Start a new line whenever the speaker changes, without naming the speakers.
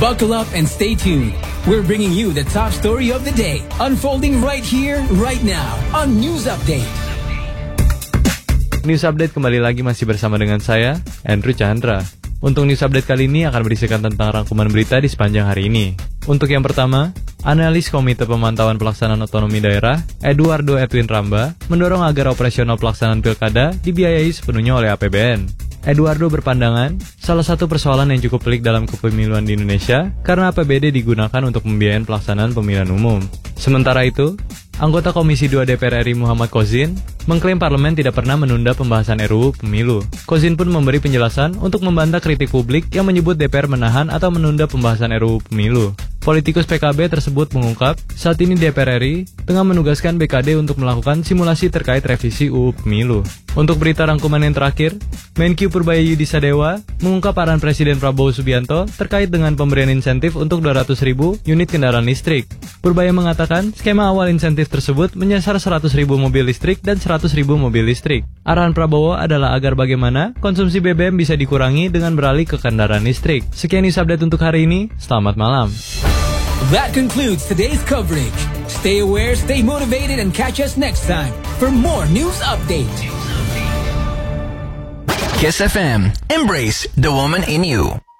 Buckle up and stay tuned. We're bringing you the top story of the day, unfolding right here, right now, on News Update.
News Update kembali lagi masih bersama dengan saya, Andrew Chandra. Untuk News Update kali ini akan berisikan tentang rangkuman berita di sepanjang hari ini. Untuk yang pertama, analis Komite Pemantauan Pelaksanaan Otonomi Daerah, Eduardo Edwin Ramba, mendorong agar operasional pelaksanaan pilkada dibiayai sepenuhnya oleh APBN. Eduardo berpandangan, salah satu persoalan yang cukup pelik dalam kepemiluan di Indonesia karena APBD digunakan untuk pembiayaan pelaksanaan pemilihan umum. Sementara itu, anggota Komisi 2 DPR RI Muhammad Kozin mengklaim parlemen tidak pernah menunda pembahasan RUU Pemilu. Kozin pun memberi penjelasan untuk membantah kritik publik yang menyebut DPR menahan atau menunda pembahasan RUU Pemilu. Politikus PKB tersebut mengungkap, saat ini DPR RI tengah menugaskan BKD untuk melakukan simulasi terkait revisi UU Pemilu. Untuk berita rangkuman yang terakhir, Menkyu Purbaya Yudisadewa mengungkap arahan Presiden Prabowo Subianto terkait dengan pemberian insentif untuk 200.000 unit kendaraan listrik. Purbaya mengatakan, skema awal insentif tersebut menyasar 100.000 mobil listrik dan 100.000 mobil listrik. Arahan Prabowo adalah agar bagaimana konsumsi BBM bisa dikurangi dengan beralih ke kendaraan listrik. Sekian news update untuk hari ini, selamat malam.
That concludes today's coverage. Stay aware, stay motivated, and catch us next time for more News Update.
Kiss FM. Embrace the woman in you.